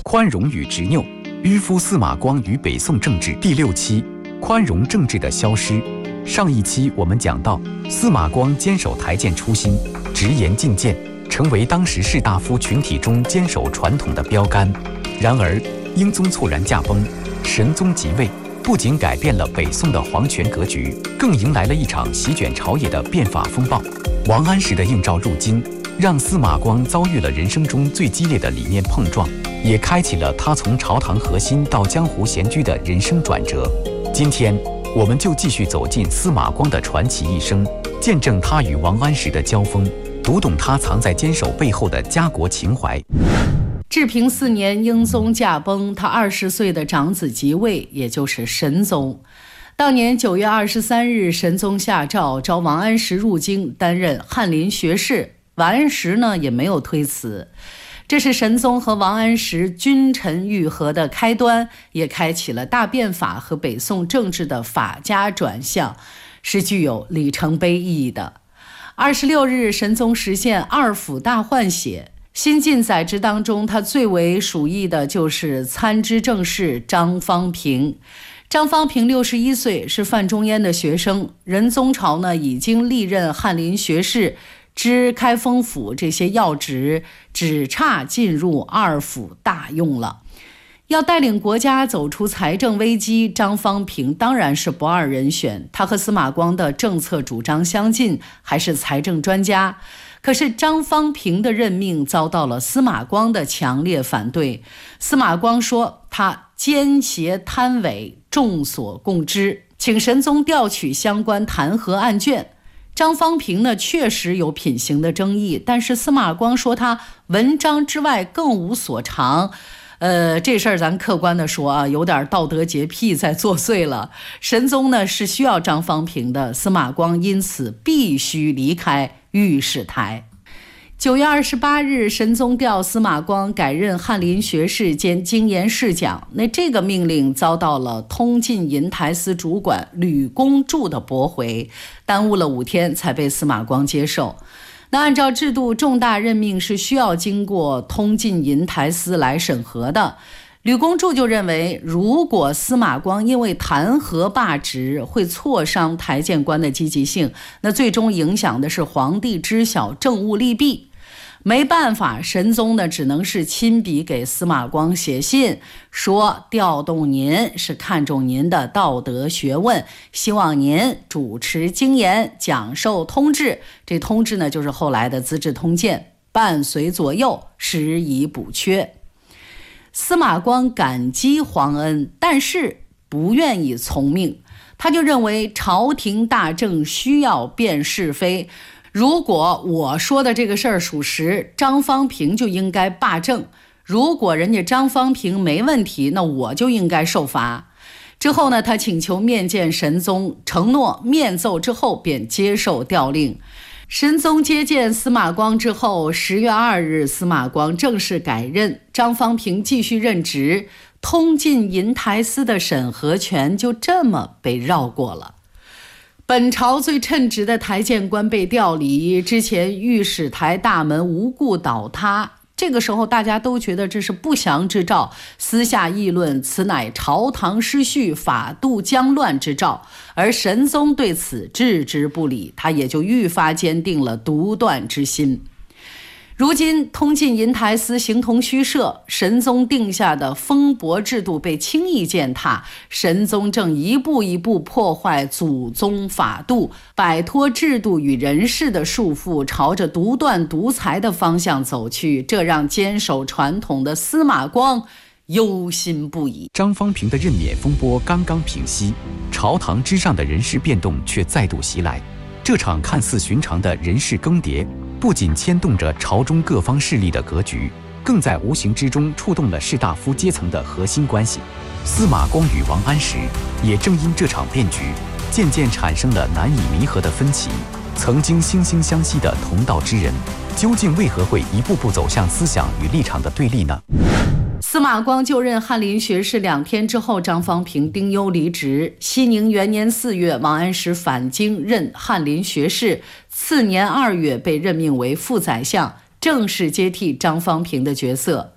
宽容与执拗，迂夫司马光与北宋政治第6期，宽容政治的消失。上一期我们讲到，司马光坚守台谏初心，直言进谏，成为当时士大夫群体中坚守传统的标杆。然而，英宗猝然驾崩，神宗即位，不仅改变了北宋的皇权格局，更迎来了一场席卷朝野的变法风暴。王安石的应召入京，让司马光遭遇了人生中最激烈的理念碰撞，也开启了他从朝堂核心到江湖闲居的人生转折。今天，我们就继续走进司马光的传奇一生，见证他与王安石的交锋，读懂他藏在坚守背后的家国情怀。 治平4年，英宗驾崩，他20岁的长子即位，也就是神宗。当年9月23日，神宗下诏召王安石入京担任翰林学士，王安石呢也没有推辞。这是神宗和王安石君臣愈合的开端，也开启了大变法和北宋政治的法家转向，是具有里程碑意义的。26日，神宗实现2府大换血。新晋宰执当中，他最为属意的就是参知政事张方平。张方平61岁，是范仲淹的学生。仁宗朝呢已经历任翰林学士、知开封府这些要职，只差进入2府大用了。要带领国家走出财政危机，张方平当然是不二人选。他和司马光的政策主张相近，还是财政专家。可是张方平的任命遭到了司马光的强烈反对。司马光说他奸邪贪伪，众所共知，请神宗调取相关弹劾案卷。张方平呢确实有品行的争议，但是司马光说他文章之外更无所长。这事儿咱客观的说啊，有点道德洁癖在作祟了。神宗呢是需要张方平的，司马光因此必须离开御史台。9月28日，神宗调司马光改任翰林学士兼京盐侍讲。那这个命令遭到了通晋银台司主管吕公著的驳回，耽误了5天才被司马光接受。那按照制度，重大任命是需要经过通晋银台司来审核的。吕公著就认为，如果司马光因为弹劾罢职，会挫伤台谏官的积极性，那最终影响的是皇帝知晓政务利弊。没办法，神宗呢只能是亲笔给司马光写信，说调动您是看重您的道德学问，希望您主持京盐，讲授通志。这通志呢就是后来的资治通鉴，伴随左右，实以补缺。司马光感激皇恩，但是不愿意从命。他就认为朝廷大政需要辨是非，如果我说的这个事儿属实，张方平就应该罢政；如果人家张方平没问题，那我就应该受罚。之后呢，他请求面见神宗，承诺面奏之后便接受调令。神宗接见司马光之后，10月2日，司马光正式改任，张方平继续任职，通晋银台司的审核权就这么被绕过了。本朝最称职的台谏官被调离，之前御史台大门无故倒塌，这个时候大家都觉得这是不祥之兆，私下议论此乃朝堂失序、法度将乱之兆，而神宗对此置之不理，他也就愈发坚定了独断之心。如今通晋银台司形同虚设，神宗定下的封伯制度被轻易践踏，神宗正一步一步破坏祖宗法度，摆脱制度与人事的束缚，朝着独断独裁的方向走去，这让坚守传统的司马光忧心不已。 张方平的任免风波刚刚平息，朝堂之上的人事变动却再度袭来。这场看似寻常的人事更迭，不仅牵动着朝中各方势力的格局，更在无形之中触动了士大夫阶层的核心关系。司马光与王安石也正因这场变局，渐渐产生了难以弥合的分歧。曾经惺惺相惜的同道之人，究竟为何会一步步走向思想与立场的对立呢？ 司马光就任翰林学士2天之后，张方平丁忧离职。熙宁元年4月，王安石返京任翰林学士，次年2月被任命为副宰相，正式接替张方平的角色。